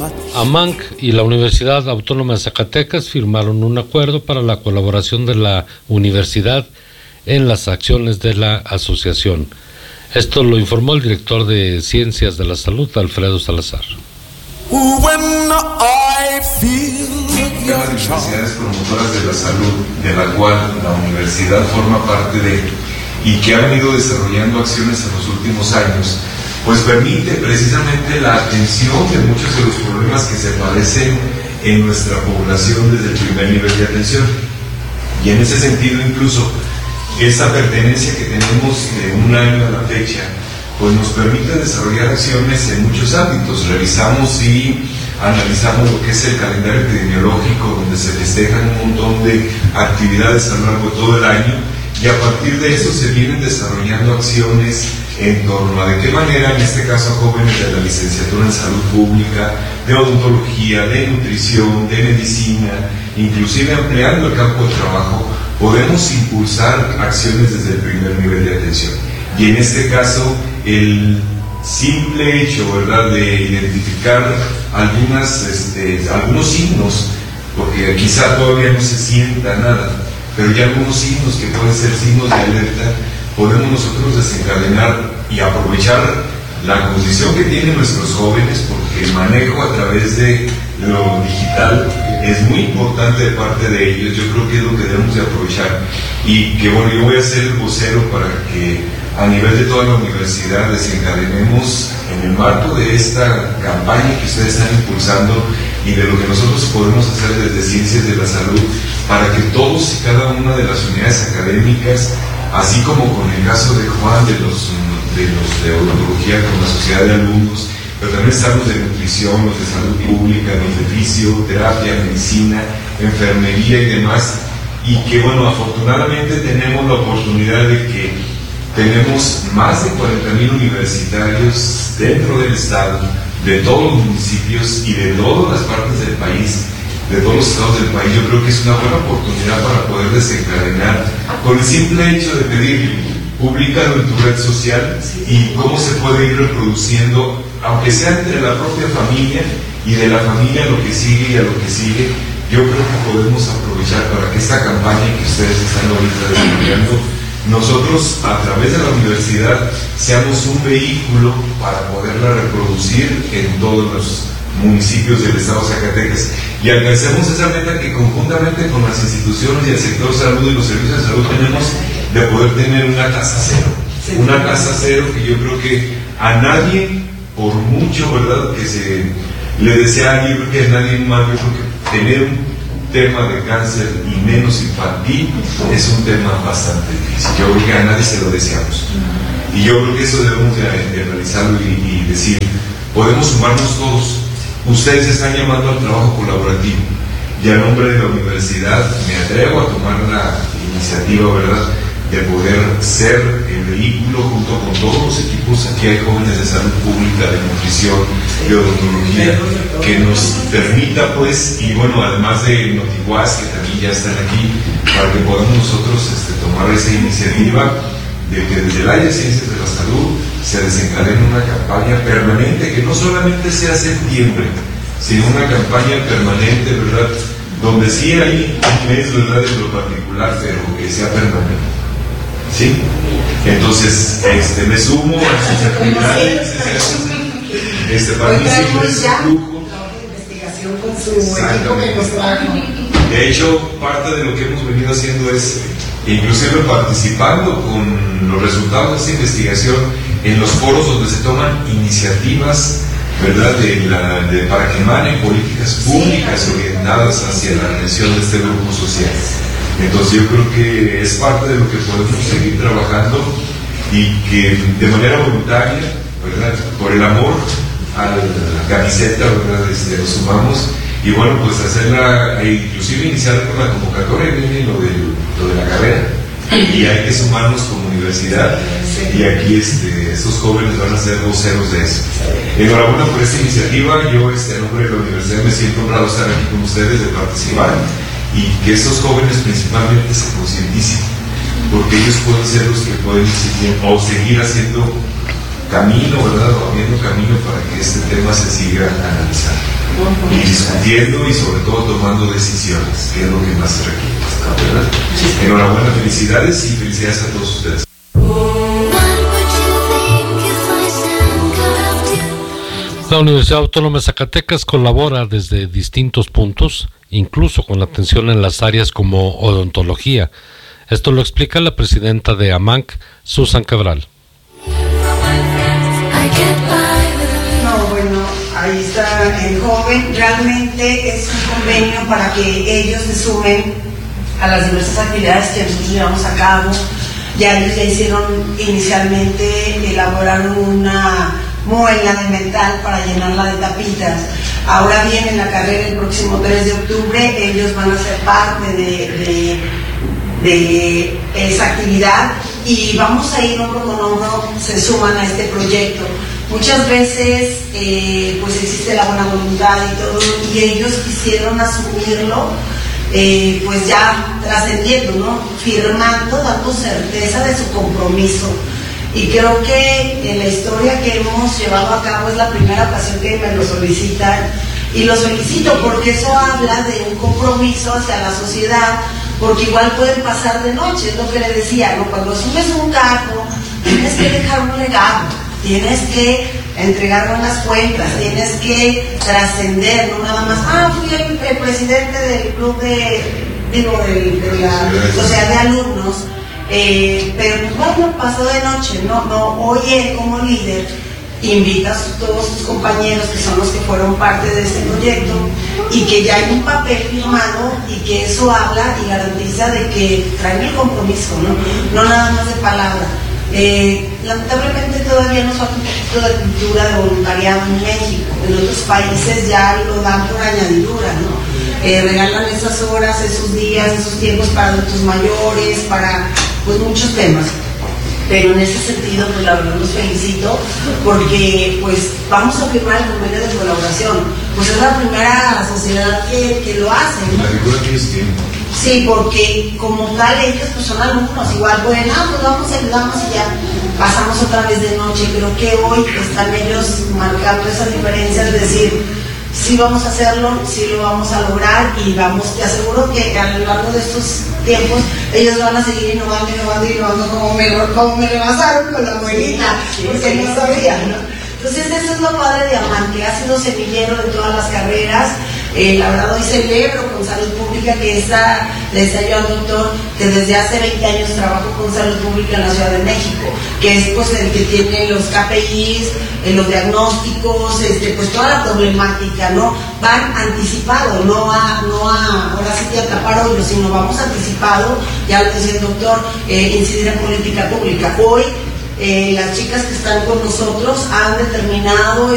AMANC y la Universidad Autónoma de Zacatecas firmaron un acuerdo para la colaboración de la universidad en las acciones de la asociación. Esto lo informó el director de Ciencias de la Salud, Alfredo Salazar. Las universidades promotoras de la salud, de la cual la universidad forma parte y que ha venido desarrollando acciones en los últimos años, pues permite precisamente la atención de muchos de los problemas que se padecen en nuestra población desde el primer nivel de atención. Y en ese sentido, incluso, esa pertenencia que tenemos de un año a la fecha, pues nos permite desarrollar acciones en muchos ámbitos. Revisamos y analizamos lo que es el calendario epidemiológico, donde se festejan un montón de actividades a lo largo de todo el año, y a partir de eso se vienen desarrollando acciones en torno a de qué manera, en este caso a jóvenes de la licenciatura en salud pública, de odontología, de nutrición, de medicina, inclusive ampliando el campo de trabajo, podemos impulsar acciones desde el primer nivel de atención. Y en este caso, el simple hecho, ¿verdad?, de identificar algunos signos, porque quizá todavía no se sienta nada, pero ya algunos signos que pueden ser signos de alerta, podemos nosotros desencadenar y aprovechar la condición que tienen nuestros jóvenes, porque el manejo a través de lo digital es muy importante de parte de ellos. Yo creo que es lo que debemos de aprovechar, y que bueno, yo voy a ser el vocero para que a nivel de toda la universidad desencadenemos en el marco de esta campaña que ustedes están impulsando y de lo que nosotros podemos hacer desde Ciencias de la Salud, para que todos y cada una de las unidades académicas, así como con el caso de Juan, de los de odontología con la sociedad de alumnos, pero también están los de nutrición, los de salud pública, los de fisioterapia, medicina, enfermería y demás, y que bueno, afortunadamente tenemos la oportunidad de que tenemos más de 40,000 universitarios dentro del estado, de todos los municipios y de todas las partes del país, de todos los estados del país. Yo creo que es una buena oportunidad para poder desencadenar, con el simple hecho de pedir, públicalo en tu red social, y cómo se puede ir reproduciendo, aunque sea entre la propia familia, y de la familia a lo que sigue y a lo que sigue. Yo creo que podemos aprovechar para que esta campaña que ustedes están ahorita desarrollando, nosotros a través de la universidad seamos un vehículo para poderla reproducir en todos los municipios del estado de Zacatecas, y alcancemos esa meta que conjuntamente con las instituciones y el sector salud y los servicios de salud tenemos, de poder tener una tasa cero. Sí. Una tasa cero que yo creo que a nadie, por mucho, ¿verdad?, que se le desea, yo creo que a nadie más, yo creo que tener un tema de cáncer y menos infantil es un tema bastante difícil. Yo creo que a nadie se lo deseamos. Y yo creo que eso debemos de realizarlo y decir, podemos sumarnos todos. Ustedes están llamando al trabajo colaborativo, y a nombre de la universidad me atrevo a tomar la iniciativa, ¿verdad?, de poder ser el vehículo junto con todos los equipos. Aquí hay jóvenes de salud pública, de nutrición, de odontología, que nos permita, pues, y bueno, además de Notiguas, que también ya están aquí, para que podamos nosotros tomar esa iniciativa de que desde el área de Ciencias de la Salud se desencadene una campaña permanente, que no solamente sea septiembre, sino una campaña permanente, ¿verdad?, donde sí hay un mes, ¿verdad?, en lo particular, pero que sea permanente. ¿Sí? Entonces, me sumo a sus actividades, participo en su grupo. Investigación con su equipo que nos trajo. De hecho, parte de lo que hemos venido haciendo es, inclusive participando con los resultados de esta investigación en los foros donde se toman iniciativas, ¿verdad?, para que emanen políticas públicas orientadas hacia la atención de este grupo social. Entonces yo creo que es parte de lo que podemos seguir trabajando, y que de manera voluntaria, ¿verdad?, por el amor a la camiseta, ¿verdad?, nos sumamos, y bueno, pues hacerla, inclusive iniciar con la convocatoria, viene lo de la carrera, y hay que sumarnos como universidad, y aquí estos jóvenes van a ser voceros de eso. Enhorabuena por esta iniciativa. Yo, en nombre de la universidad, me siento honrado de estar aquí con ustedes, de participar, y que estos jóvenes principalmente se concienticen, porque ellos pueden ser los que pueden seguir haciendo camino, ¿verdad?, o abriendo camino para que este tema se siga analizando. y discutiendo y sobre todo tomando decisiones, que es lo que más se requiere, ¿verdad? Enhorabuena, felicidades y felicidades a todos ustedes. La Universidad Autónoma de Zacatecas colabora desde distintos puntos, incluso con la atención en las áreas como odontología. Esto lo explica la presidenta de AMANC, Susan Cabral. No, bueno, ahí está el joven. Realmente es un convenio para que ellos se sumen a las diversas actividades que nosotros llevamos a cabo. Ya ellos ya hicieron inicialmente, elaboraron una muela de metal para llenarla de tapitas. Ahora bien, en la carrera el próximo 3 de octubre ellos van a ser parte de esa actividad y vamos a ir hombro con hombro, se suman a este proyecto. Muchas veces pues existe la buena voluntad y todo, y ellos quisieron asumirlo pues ya trascendiendo, ¿no? Firmando, dando certeza de su compromiso. Y creo que en la historia que hemos llevado a cabo es la primera ocasión que me lo solicitan y los felicito porque eso habla de un compromiso hacia la sociedad, porque igual pueden pasar de noche, es lo que le decía, ¿no? Cuando asumes un cargo tienes que dejar un legado, tienes que entregar buenas cuentas, tienes que trascender, no nada más, fui el presidente del club de la sociedad de alumnos. Pero pues bueno, pasó de noche, no, hoy él como líder invita a todos sus compañeros que son los que fueron parte de este proyecto y que ya hay un papel firmado y que eso habla y garantiza de que traen el compromiso, no nada más de palabra. Lamentablemente todavía nos falta un poquito de cultura de voluntariado en México, en otros países ya lo dan por añadidura, ¿no? Regalan esas horas, esos días, esos tiempos para adultos mayores, para pues muchos temas, pero en ese sentido pues la verdad los felicito porque pues vamos a firmar el convenio de colaboración, pues es la primera sociedad que lo hace, ¿no? La figura que ellos tienen. Sí, porque como tal ellos pues son alumnos, igual pueden, pues vamos, ayudamos y ya pasamos otra vez de noche. Creo que hoy están ellos marcando esa diferencia, es decir, sí vamos a hacerlo, sí lo vamos a lograr y te aseguro que a lo largo de estos tiempos ellos van a seguir innovando como me rebasaron con la abuelita, porque no sabían, ¿no? Entonces eso es lo padre de AMANC, que ha sido semillero de todas las carreras. La verdad hoy celebro con Salud Pública que le decía yo al doctor que desde hace 20 años trabajo con Salud Pública en la Ciudad de México, que es pues el que tiene los KPIs, los diagnósticos, pues toda la problemática, ¿no? Van anticipado, no ahora sí que a tapar hoyos, sino vamos anticipado, ya lo decía el doctor, incidir en política pública. Hoy las chicas que están con nosotros han determinado